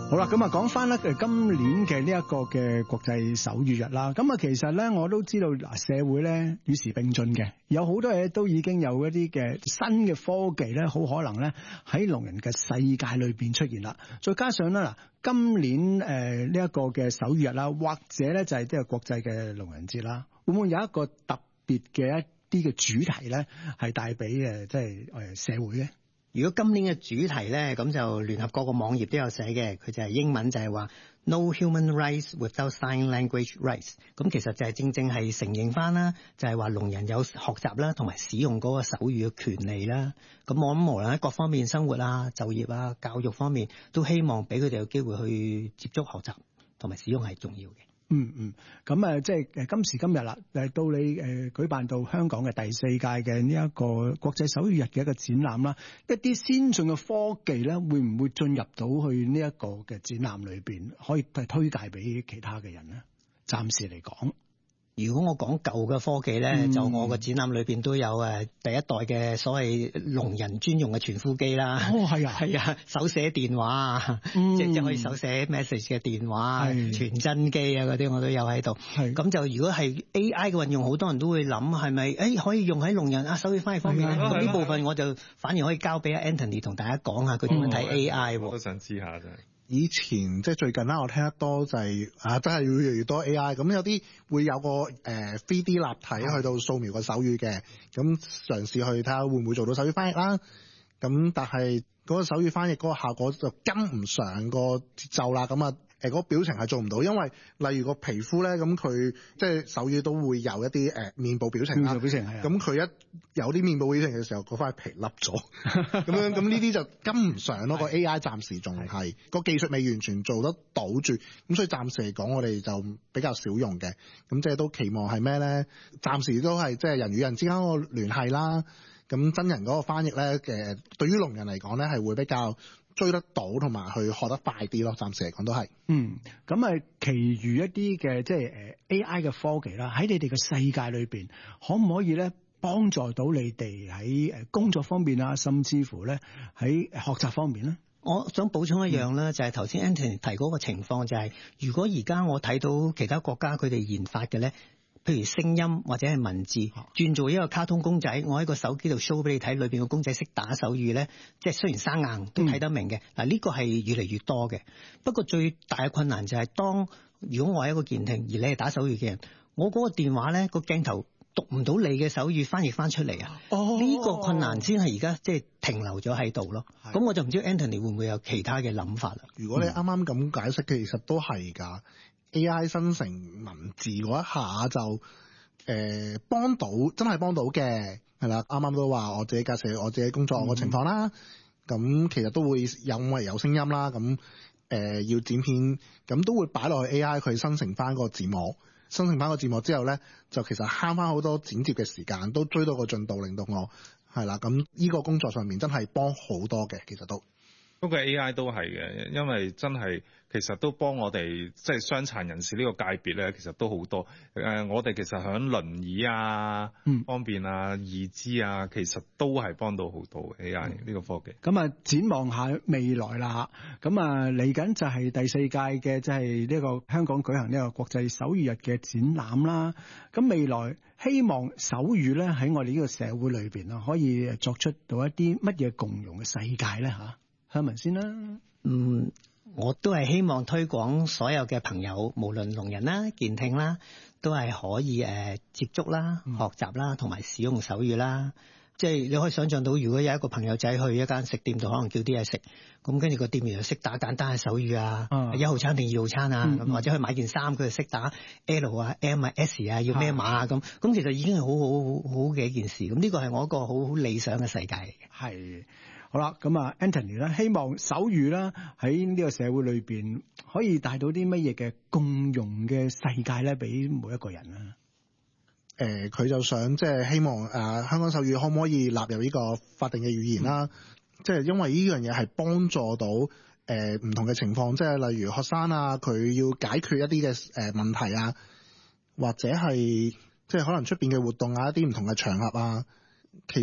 好啦，咁啊講翻咧今年嘅呢一個嘅國際手語日啦，咁啊其實咧我都知道嗱，社會咧與時並進嘅，有好多嘢都已經有一啲嘅新嘅科技咧，好可能咧喺聾人嘅世界裏邊出現啦。再加上咧嗱，今年呢一個嘅手語日啦，或者咧就係即係國際嘅聾人節啦，會唔會有一個特別嘅一啲嘅主題咧，係帶俾即係社會咧？ 如果今年嘅主題咧，咁就聯合國個網頁都有寫嘅，佢就係英文就係話 No human rights without sign language rights。咁其實就係正正係承認翻啦，就係話聾人有學習啦，同埋使用嗰個手語嘅權利啦。咁我諗無論喺各方面生活啊、就業啊、教育方面，都希望俾佢哋有機會去接觸、學習同埋使用係重要嘅。 咁即係今時今日啦，到你舉辦到香港嘅第4屆嘅呢一個國際手語日嘅一個展覽啦，一啲先進嘅科技咧，會唔會進入到去呢一個嘅展覽裏邊，可以推介俾其他嘅人咧？暫時嚟講。 如果我講舊嘅科技咧，就我個展覽裏邊都有第一代嘅所謂聾人專用嘅傳呼機啦。係啊，手寫電話啊，即係可以手寫 message 嘅電話、傳真機啊嗰啲我都有喺度。咁就如果係 AI 嘅運用，好多人都會諗係咪可以用喺聾人手語翻譯方面咧？咁呢部分我就反而可以交俾 Anthony 同大家講下佢點樣睇 AI。 我都想知下真係。 以前即係最近啦，我聽得多就係真係越嚟越多 AI。咁有啲會有個3D 立體去到掃描個手語嘅，咁嘗試去睇下會唔會做到手語翻譯啦。咁但係嗰個手語翻譯嗰個效果就跟唔上個節奏啦。咁嗰個表情係做唔到，因為例如個皮膚咧，咁佢即係手語都會有一啲面部表情啦。表情係。咁佢一有啲面部表情嘅時候，嗰塊皮凹咗，咁呢啲就跟唔上咯。個 AI 暫時仲係個技術未完全做得到住，咁所以暫時嚟講，我哋就比較少用嘅。咁即係都期望係咩咧？暫時都係即係人與人之間個聯繫啦。咁真人嗰個翻譯咧嘅，對於聾人嚟講咧係會比較追得到同埋去學得快啲咯，暫時嚟講都係。 咁其餘一啲嘅即係AI 嘅科技啦，喺你哋嘅世界裏邊，可唔可以咧幫助到你哋喺工作方面啊，甚至乎咧喺學習方面咧？ 我想補充一樣啦，就係頭先 Anthony 提嗰個情況，就係如果而家我睇到其他國家佢哋研發嘅咧。譬如聲音或者係文字轉做一個卡通公仔，我喺個手機度 show 俾你睇，裏邊個公仔識打手語咧，即係雖然生硬都睇得明嘅。嗱，呢個係越嚟越多嘅。不過最大嘅困難就係如果我係一個健聽，而你係打手語嘅人，我嗰個電話咧個鏡頭讀唔到你嘅手語翻譯翻出嚟啊！呢個困難先係而家即係停留咗喺度咯。咁我就唔知 Anthony 會唔會有其他嘅諗法啦？ 如果你啱啱咁解釋，其實都係㗎。AI 生成文字嗰一下就幫到，真係幫到嘅，係啦。啱啱都話我自己介紹我自己工作個情況啦。咁其實都會因為有聲音啦，咁要剪片，咁都會擺落去 AI 佢生成翻個字幕，生成翻個字幕之後咧，就其實慳翻好多剪接嘅時間，都追到個進度，令到我係啦。咁呢個工作上面真係幫好多嘅，其實都。 不過 AI 都係嘅，因為真係其實都幫我哋即係傷殘人士呢個界別咧，其實都好多。我哋其實響輪椅啊、方便啊、義肢啊，其實都係幫到好多 AI 呢個科技。 咁展望下未來啦，咁嚟緊就係第4屆嘅即係呢個香港舉行呢個國際手語日嘅展覽啦。咁未來希望手語咧喺我哋呢個社會裏邊啊，可以作出到一啲乜嘢共融嘅世界咧嚇？向文先啦。 我都係希望推廣所有嘅朋友，無論聾人啦、健聽啦，都係可以接觸啦、學習啦，同埋使用手語啦。即係你可以想象到，如果有一個朋友仔去一間食店度，可能叫啲嘢食，咁跟住個店員又識打簡單嘅手語啊，1號餐定2號餐啊，咁或者去買件衫，佢就識打 L 啊、M 啊、S 啊，要咩碼啊咁其實已經係好嘅一件事。咁呢個係我一個好理想嘅世界嚟嘅。 係。好啦，咁Anthony 咧，希望手語啦喺呢個社會裏邊可以帶到啲乜嘢嘅共融嘅世界咧，俾每一個人啊。 佢就想即係希望香港手語可唔可以納入呢個法定嘅語言啦？即係因為呢樣嘢係幫助到唔同嘅情況，即係例如學生啊，佢要解決一啲嘅問題啊，或者係即係可能出邊嘅活動啊，一啲唔同嘅場合啊，其實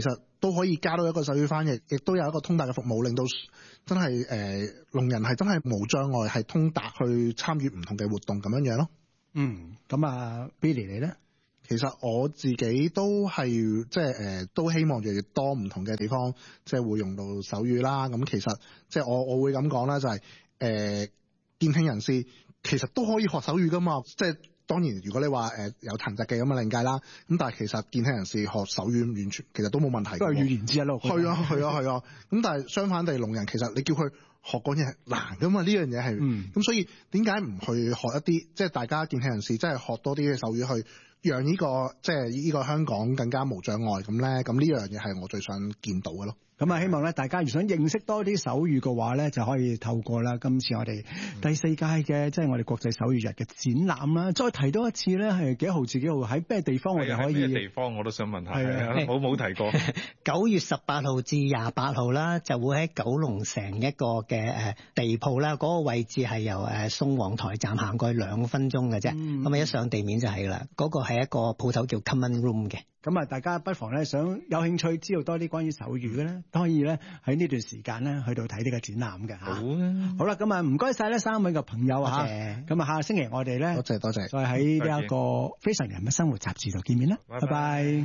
都可以加到一個手語翻譯，亦都有一個通達嘅服務，令到真係聾人係真係無障礙係通達去參與唔同嘅活動咁樣咯。 咁啊 Billy 你咧？ 其實我自己都係即係都希望越嚟越多唔同嘅地方即係會用到手語啦。咁其實即係我會咁講啦，就係健聽人士其實都可以學手語噶嘛。即係當然如果你話有殘疾嘅咁啊另計啦。咁但係其實健聽人士學手語完全其實都冇問題， 都係語言之一咯。 係啊。咁但係相反地，聾人其實你叫佢學嗰嘢係難噶嘛，呢樣嘢係咁，所以點解唔去學一啲即係大家健聽人士真係學多啲嘅手語去讓呢個即係呢個香港更加無障礙咁咧？咁呢樣嘢係我最想見到嘅咯。 咁啊，希望咧大家如想認識多啲手語嘅話咧，就可以透過啦今次我哋第4屆嘅即係我哋國際手語日嘅展覽啦。再提多一次咧，係幾號至幾號喺咩地方我哋可以？ 咩地方我都想問下。我冇提過。 9月18號至28號啦，就會喺九龍城一個嘅地鋪啦，嗰個位置係由宋皇台站行過去2分鐘嘅啫。咁一上地面就係啦。嗰個係一個鋪頭叫 Common Room 嘅。 咁啊，大家不妨咧想有興趣知道多啲關於手語嘅咧，都可以咧喺呢段時間咧去到睇呢個展覽嘅。好啦，咁啊唔該晒呢3位嘅朋友嚇。咁啊下個星期我哋咧多謝， 再喺呢一個非常人物生活雜誌度見面啦。拜拜。